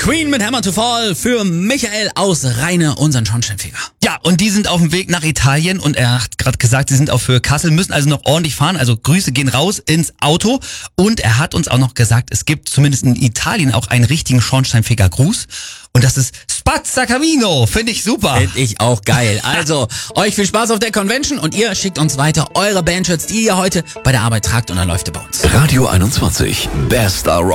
Queen mit Hammer to Fall für Michael aus Rheine, unseren Schornsteinfeger. Ja, und die sind auf dem Weg nach Italien und er hat gerade gesagt, sie sind auch für Kassel, müssen also noch ordentlich fahren. Also Grüße gehen raus ins Auto. Und er hat uns auch noch gesagt, es gibt zumindest in Italien auch einen richtigen Schornsteinfeger-Gruß. Und das ist Spazzacamino. Finde ich super. Finde ich auch geil. Also, euch viel Spaß auf der Convention und ihr schickt uns weiter eure Bandshirts, die ihr heute bei der Arbeit tragt und dann läuft ihr bei uns. Radio 21, bester Rock.